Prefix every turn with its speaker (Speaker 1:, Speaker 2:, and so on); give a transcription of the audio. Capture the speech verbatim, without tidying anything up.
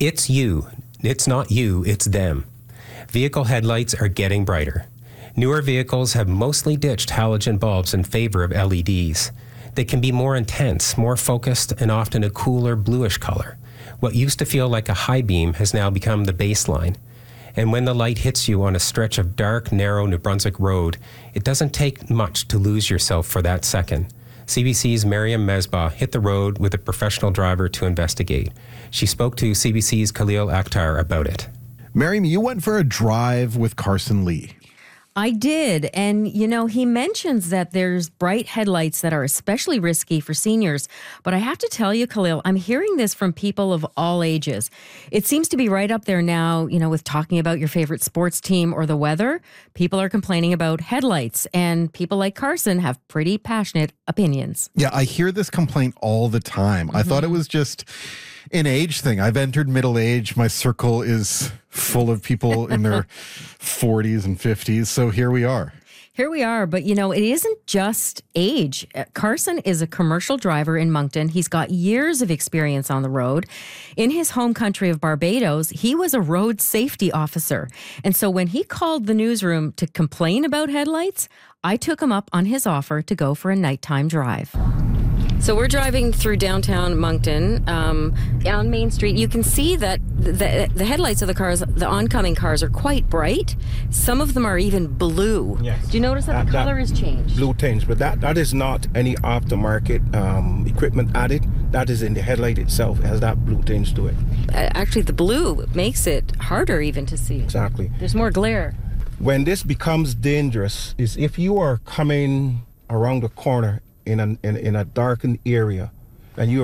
Speaker 1: It's you. It's not you, it's them. Vehicle headlights are getting brighter. Newer vehicles have mostly ditched halogen bulbs in favor of L E Ds. They can be more intense, more focused, and often a cooler bluish color. What used to feel like a high beam has now become the baseline. And when the light hits you on a stretch of dark, narrow New Brunswick road, it doesn't take much to lose yourself for that second. C B C's Miriam Mesbah hit the road with a professional driver to investigate. She spoke to C B C's Khalil Akhtar about it.
Speaker 2: Miriam, you went for a drive with Carson Lee.
Speaker 3: I did. And, you know, he mentions that there's bright headlights that are especially risky for seniors. But I have to tell you, Khalil, I'm hearing this from people of all ages. It seems to be right up there now, you know, with talking about your favorite sports team or the weather. People are complaining about headlights, and people like Carson have pretty passionate opinions.
Speaker 2: Yeah, I hear this complaint all the time. Mm-hmm. I thought it was just an age thing. I've entered middle age. My circle is full of people in their forties and fifties. So here we are.
Speaker 3: Here we are. But, you know, it isn't just age. Carson is a commercial driver in Moncton. He's got years of experience on the road. In his home country of Barbados, he was a road safety officer. And so when he called the newsroom to complain about headlights, I took him up on his offer to go for a nighttime drive. So we're driving through downtown Moncton um, on Main Street. You can see that the, the headlights of the cars, the oncoming cars, are quite bright. Some of them are even blue.
Speaker 4: Yes.
Speaker 3: Do you notice that, that the color
Speaker 4: that
Speaker 3: has changed?
Speaker 4: Blue tinge, but that, that is not any aftermarket um, equipment added. That is in the headlight itself. It has that blue tinge to it.
Speaker 3: Uh, actually, the blue makes it harder even to see.
Speaker 4: Exactly.
Speaker 3: There's more glare.
Speaker 4: When this becomes dangerous is if you are coming around the corner in a, in, in a darkened area and you